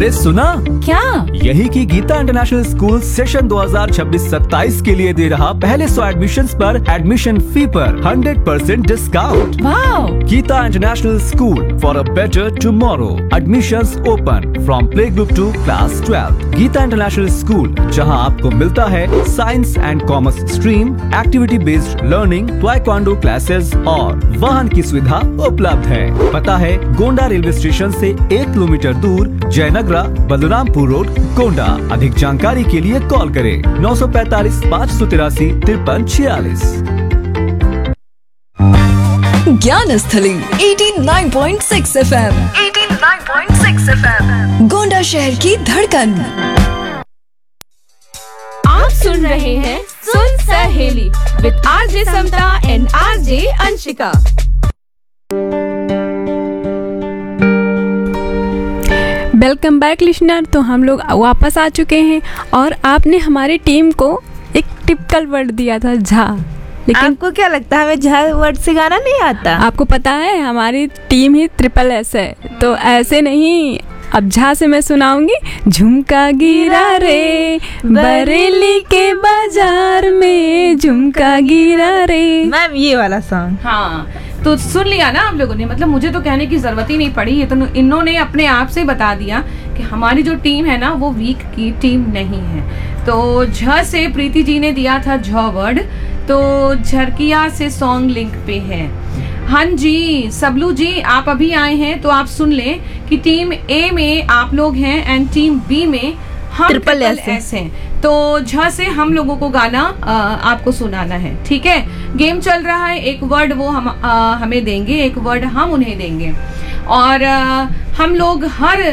अरे सुना क्या? यही कि गीता इंटरनेशनल स्कूल सेशन 2026-27 के लिए दे रहा पहले 100 एडमिशन्स पर एडमिशन फी पर 100% discount. Wow! Gita international school for a better tomorrow. Admissions open from play group to class 12। Gita international school, जहां आपको मिलता है science and commerce stream, activity based learning, taekwondo classes और वाहन की सुविधा उपलब्ध है। पता है गोंडा रेलवे स्टेशन से 1 किलोमीटर दूर, जयनगरा, बलरामपुर रोड, गोंडा। अधिक जानकारी के लिए कॉल करें 945 583 5346। ज्ञान स्थली 89.6 FM, 89.6 FM, गोंडा शहर की धड़कन। आप सुन रहे हैं सुन सहेली with RJ Samta and RJ Anshika. Welcome back listener. तो हम लोग वापस आ चुके हैं और आपने हमारी टीम को एक टिपिकल वर्ड दिया था, झा। लेकिन आपको क्या लगता है हमें झा वर्ड से गाना नहीं आता? आपको पता है हमारी टीम ही SSS है, तो ऐसे नहीं। अब झा से मैं सुनाऊंगी, झुमका गिरा रे बरेली के बाजार में, झुमका गिरा रे। मैम ये वाला सॉन्ग। हाँ, तो सुन लिया ना आप लोगों ने। मतलब मुझे तो कहने की जरूरत ही नहीं पड़ी, ये तो इन्होंने अपने आप से बता दिया कि हमारी जो टीम है ना वो वीक की टीम नहीं है। तो झ से प्रीति जी ने दिया था झ वर्ड, तो झरकिया से सॉन्ग लिंक पे है। हाँ जी, सबलू जी आप अभी आए हैं तो आप सुन लें कि टीम ए में आप लोग हैं एंड टीम बी में हम SSS हैं। तो झ से हम लोगों को गाना आपको सुनाना है, ठीक है? गेम चल रहा है, एक वर्ड वो हमें देंगे, एक वर्ड हम उन्हें देंगे और हम लोग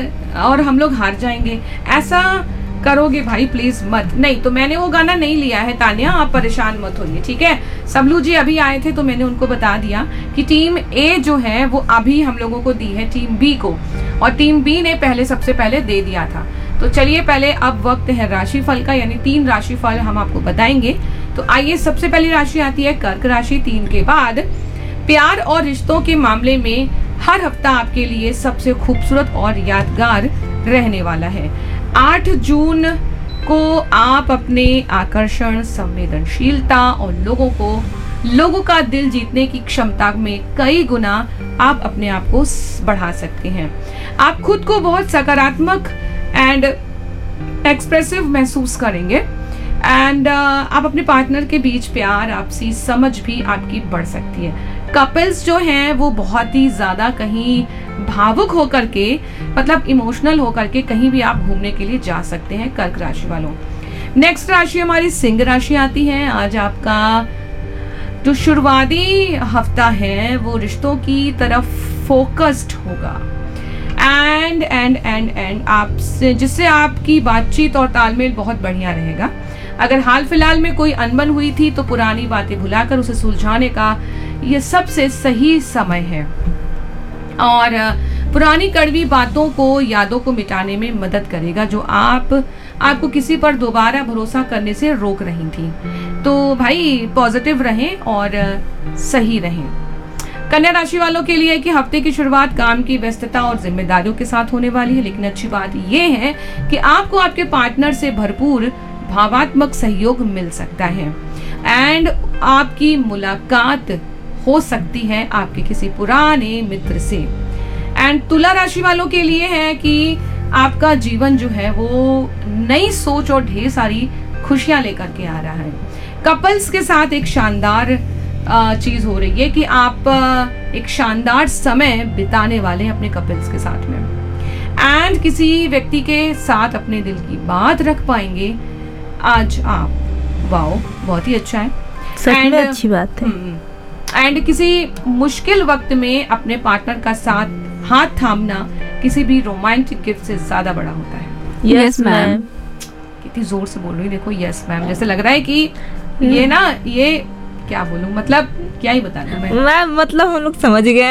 हार जाएंगे। ऐसा करोगे भाई प्लीज मत। नहीं तो मैंने वो गाना नहीं लिया है तानिया, आप परेशान मत होइए, ठीक है? सबलू जी अभी आए थे तो मैंने उनको बता दिया कि टीम ए जो है वो अभी हम लोगों को दी है टीम बी को, और टीम बी ने सबसे पहले दे दिया था। तो चलिए पहले अब वक्त है राशिफल का, यानी 3 राशिफल हम आपको बताएंगे। तो आइए, सबसे पहली राशि आती है कर्क राशि। 3 के बाद प्यार और रिश्तों के मामले में हर हफ्ता आपके लिए सबसे खूबसूरत और यादगार रहने वाला है। 8 जून को आप अपने आकर्षण, संवेदनशीलता और लोगों का दिल जीतने की क्षमता में कई गुना आप अपने आप को बढ़ा सकते हैं। आप खुद को बहुत सकारात्मक एंड एक्सप्रेसिव महसूस करेंगे एंड आप अपने पार्टनर के बीच प्यार, आपसी समझ भी आपकी बढ़ सकती है। कपल्स जो हैं वो बहुत ही ज्यादा कहीं भावुक होकर के, मतलब इमोशनल होकर के कहीं भी आप घूमने के लिए जा सकते हैं कर्क राशि वालों। नेक्स्ट राशि हमारी सिंह राशि आती है। आज आपका जो शुरुआती हफ्ता है वो रिश्तों की तरफ फोकस्ड होगा एंड आपसे, जिससे आपकी बातचीत और तालमेल बहुत बढ़िया रहेगा। अगर हाल फिलहाल में कोई अनबन हुई थी तो पुरानी बातें भुलाकर उसे सुलझाने का ये सबसे सही समय है और पुरानी कड़वी बातों को, यादों को मिटाने में मदद करेगा जो आपको किसी पर दोबारा भरोसा करने से रोक रही थी। तो भाई पॉजिटिव रहें और सही रहें। कन्या राशि वालों के लिए कि हफ्ते की शुरुआत काम की व्यस्तता और जिम्मेदारियों के साथ होने वाली है, लेकिन अच्छी बात यह है कि आपको आपके पार्टनर से भरपूर भावात्मक सहयोग मिल सकता है एंड आपकी मुलाकात हो सकती है आपके किसी पुराने मित्र से। एंड तुला राशि वालों के लिए है कि आपका जीवन जो है वो नई सोच और ढेर सारी खुशियां लेकर के आ रहा है। कपल्स के साथ एक शानदार चीज हो रही है कि आप एक शानदार समय बिताने वाले हैं अपने कपल्स के साथ में एंड किसी व्यक्ति के साथ अपने दिल की बात रख पाएंगे आज आप। वाओ, बहुत ही अच्छा है, सच में अच्छी बात है। एंड किसी मुश्किल वक्त में अपने पार्टनर का साथ हाथ थामना किसी भी रोमांटिक गिफ्ट से ज्यादा बड़ा होता है। Yes ma'am. कितनी जोर से बोल रही हूँ, देखो यस मैम, जैसे लग रहा है कि ये क्या बोलूं, मतलब क्या ही बता दूं मैं। मतलब हम लोग समझ गए।